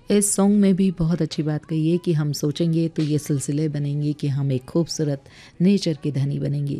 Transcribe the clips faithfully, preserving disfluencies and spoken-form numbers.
इस सॉन्ग में भी बहुत अच्छी बात कही है कि हम सोचेंगे तो ये सिलसिले बनेंगे कि हम एक खूबसूरत नेचर के धनी बनेंगे।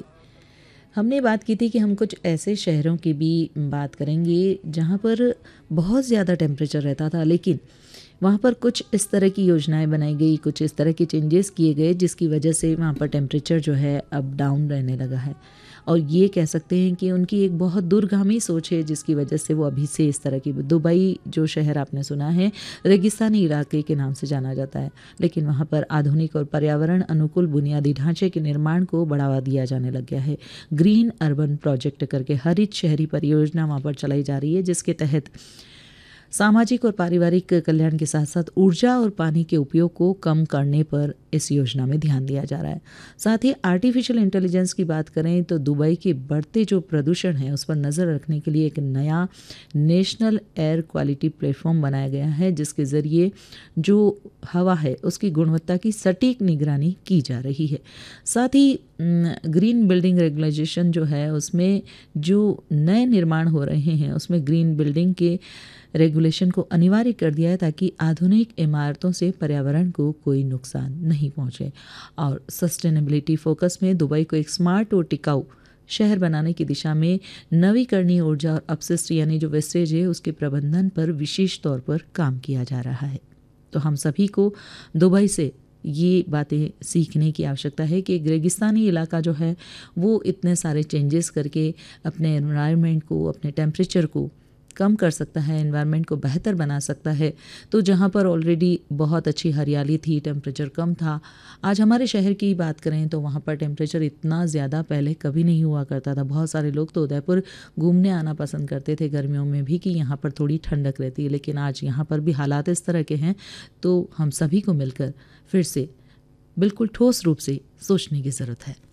हमने बात की थी कि हम कुछ ऐसे शहरों की भी बात करेंगे जहाँ पर बहुत ज़्यादा टेम्परेचर रहता था, लेकिन वहाँ पर कुछ इस तरह की योजनाएं बनाई गई, कुछ इस तरह के चेंजेस किए गए जिसकी वजह से वहाँ पर टेम्परेचर जो है अब डाउन रहने लगा है। और ये कह सकते हैं कि उनकी एक बहुत दूरगामी सोच है जिसकी वजह से वो अभी से इस तरह की, दुबई जो शहर आपने सुना है रेगिस्तानी इलाके के नाम से जाना जाता है, लेकिन वहाँ पर आधुनिक और पर्यावरण अनुकूल बुनियादी ढांचे के निर्माण को बढ़ावा दिया जाने लग गया है। ग्रीन अर्बन प्रोजेक्ट करके हरित शहरी परियोजना वहाँ पर चलाई जा रही है, जिसके तहत सामाजिक और पारिवारिक कल्याण के साथ साथ ऊर्जा और पानी के उपयोग को कम करने पर इस योजना में ध्यान दिया जा रहा है। साथ ही आर्टिफिशियल इंटेलिजेंस की बात करें तो दुबई के बढ़ते जो प्रदूषण है उस पर नज़र रखने के लिए एक नया नेशनल एयर क्वालिटी प्लेटफॉर्म बनाया गया है, जिसके ज़रिए जो हवा है उसकी गुणवत्ता की सटीक निगरानी की जा रही है। साथ ही ग्रीन बिल्डिंग रेगुलेशन जो है उसमें जो नए निर्माण हो रहे हैं उसमें ग्रीन बिल्डिंग के रेगुलेशन को अनिवार्य कर दिया है ताकि आधुनिक इमारतों से पर्यावरण को कोई नुकसान नहीं पहुंचे। और सस्टेनेबिलिटी फोकस में दुबई को एक स्मार्ट और टिकाऊ शहर बनाने की दिशा में नवीकरणीय ऊर्जा और अपशिष्ट यानी जो वेस्टेज है उसके प्रबंधन पर विशेष तौर पर काम किया जा रहा है। तो हम सभी को दुबई से ये बातें सीखने की आवश्यकता है कि रेगिस्तानी इलाका जो है वो इतने सारे चेंजेस करके अपने एनवायरनमेंट को, अपने टेम्परेचर को कम कर सकता है, एनवायरनमेंट को बेहतर बना सकता है। तो जहाँ पर ऑलरेडी बहुत अच्छी हरियाली थी, टेम्परेचर कम था, आज हमारे शहर की बात करें तो वहाँ पर टेम्परेचर इतना ज़्यादा पहले कभी नहीं हुआ करता था। बहुत सारे लोग तो उदयपुर घूमने आना पसंद करते थे गर्मियों में भी कि यहाँ पर थोड़ी ठंडक रहती है, लेकिन आज यहाँ पर भी हालात इस तरह के हैं। तो हम सभी को मिलकर फिर से बिल्कुल ठोस रूप से सोचने की ज़रूरत है।